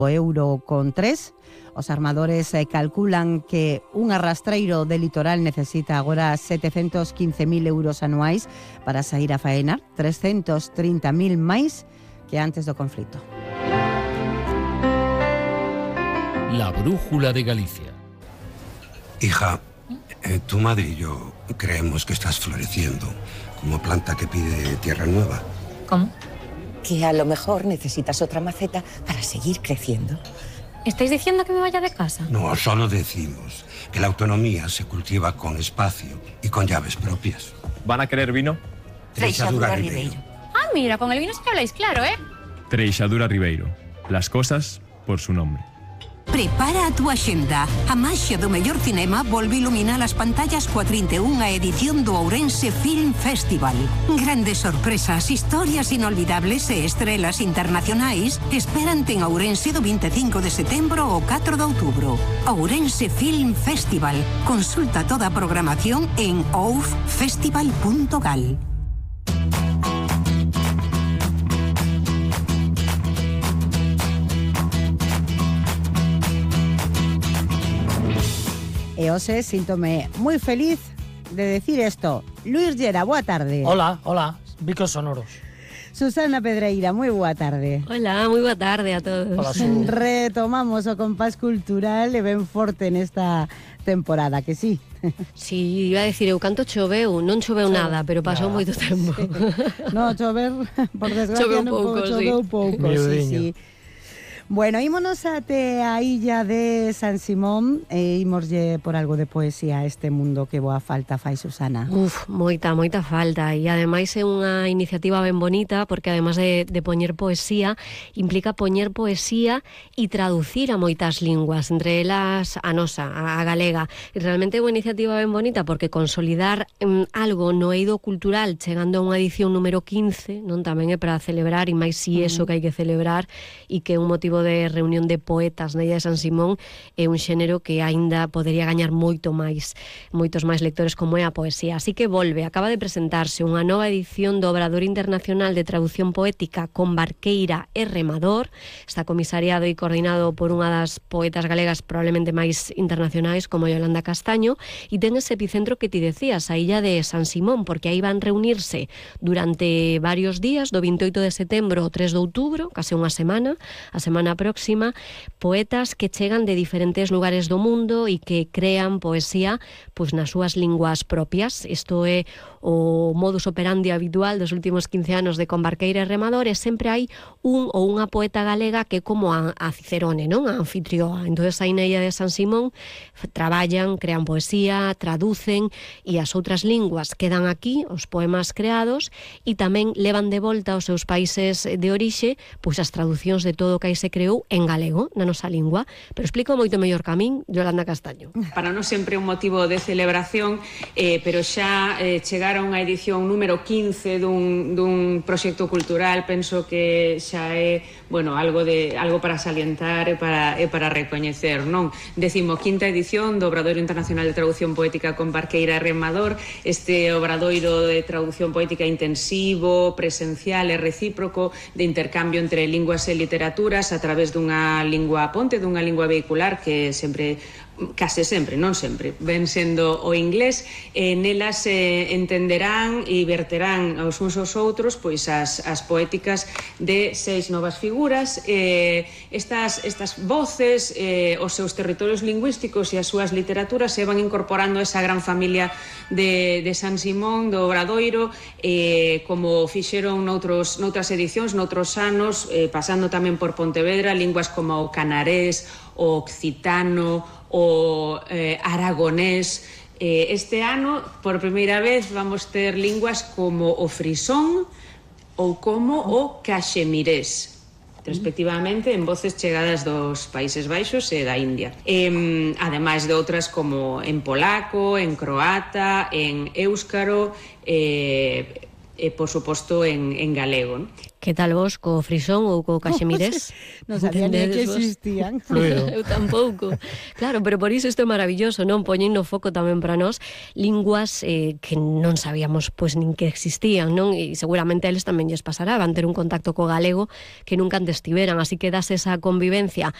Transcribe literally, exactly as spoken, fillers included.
euro con tres. Os armadores eh, calculan que un arrastreiro de litoral necesita agora setecentos quince mil euros anuais para sair a faenar, trescentos trinta mil máis que antes do conflito. La brújula de Galicia. Hija, eh, tu madre y yo creemos que estás floreciendo como planta que pide tierra nueva. ¿Cómo? Que a lo mejor necesitas otra maceta para seguir creciendo. ¿Estáis diciendo que me vaya de casa? No, solo decimos que la autonomía se cultiva con espacio y con llaves propias. ¿Van a querer vino? Treixadura Ribeiro. Ah, mira, con el vino sí que habláis claro, ¿eh? Treixadura Ribeiro. Las cosas por su nombre. Prepara a túa axenda. A maxia do mellor cinema volve iluminar as pantallas coa trinta e unha edición do Ourense Film Festival. Grandes sorpresas, historias inolvidables e estrelas internacionais esperante en Ourense do vinte e cinco de setembro ao catro de outubro. Ourense Film Festival. Consulta toda a programación en ouf festival punto gal. E hoxe síntome moi feliz de decir isto. Luís Llera, boa tarde. Hola, hola, bicos sonoros. Susana Pedreira, moi boa tarde. Hola, moi boa tarde a todos. Hola, retomamos o compás cultural e ben forte nesta temporada, que sí. Si, iba a decir, eu canto choveu, non choveu Chove. nada, pero pasou No, moito tempo. Sí. No, chover, por desgracia, Choveu non pouco, choveu sí. pouco, sí, sí. Bueno, ímonos até a illa de San Simón e ímoslle por algo de poesía a este mundo que boa falta fai, Susana. Uf, moita, moita falta. E ademais é unha iniciativa ben bonita porque ademais de, de poñer poesía, implica poñer poesía e traducir a moitas linguas, entre elas a nosa, a galega. E realmente é unha iniciativa ben bonita porque consolidar um, algo no eido cultural chegando a unha edición número quince, non tamén é para celebrar, e máis si eso que hai que celebrar, e que é un motivo de reunión de poetas na illa de San Simón é un xénero que aínda podería gañar moito máis, moitos máis lectores como é a poesía. Así que volve, acaba de presentarse unha nova edición do Obradoiro Internacional de Traducción Poética con Barqueira e Remador. Está comisariado e coordinado por unha das poetas galegas probablemente máis internacionais como Yolanda Castaño, e ten ese epicentro que ti decías, a illa de San Simón, porque aí van reunirse durante varios días, do vinte e oito de setembro ao tres de outubro, case unha semana, a semana próxima, poetas que chegan de diferentes lugares do mundo e que crean poesía pois nas súas linguas propias. Isto é o modus operandi habitual dos últimos quince anos de Con Barqueira e Remador, e sempre hai un ou unha poeta galega que é como a, a Cicerone, non? A anfitrioa. Entonces aí na illa de San Simón traballan, crean poesía, traducen, e as outras linguas quedan aquí, os poemas creados, e tamén levan de volta aos seus países de orixe pois as traducións de todo o que aí se creou en galego, na nosa lingua. Pero explico moito mellor que a min, Yolanda Castaño. Para nós sempre un motivo de celebración, eh, pero xa eh, chegar a unha edición número quince dun, dun proxecto cultural, penso que xa é, bueno, algo de algo para salientar e para, e para recoñecer, non? Decimo quinta edición do Obradoiro Internacional de Traducción Poética con Barqueira e Remador, este obradoiro de traducción poética intensivo, presencial e recíproco, de intercambio entre linguas e literaturas a través dunha lingua ponte, dunha lingua vehicular que sempre, case sempre, non sempre, ven sendo o inglés, e nelas eh, entenderán e verterán aos uns aos outros pois as, as poéticas de seis novas figuras. Eh, estas, estas voces, eh, os seus territorios lingüísticos e as súas literaturas se van incorporando a esa gran familia de, de San Simón, do Obradoiro, eh, como fixeron noutros, noutras edicións, noutros anos, eh, pasando tamén por Pontevedra, linguas como o canarés, o occitano, o eh, aragonés. Eh, este ano, por primeira vez, vamos ter linguas como o frisón ou como o caxemirés, respectivamente, en voces chegadas dos Países Baixos e da India. Eh, ademais de outras como en polaco, en croata, en éuscaro, eh, eh, por suposto, en, en galego. ¿no? Que tal vos co frisón ou co caxemirés? Non sabía ni que existían. Eu tampouco. Claro, pero por iso isto é maravilloso, non? Poñen no foco tamén para nós linguas eh, que non sabíamos pois nin que existían, non? E seguramente a eles tamén lles pasará, van ter un contacto co galego que nunca antes tiveran, así que das esa convivencia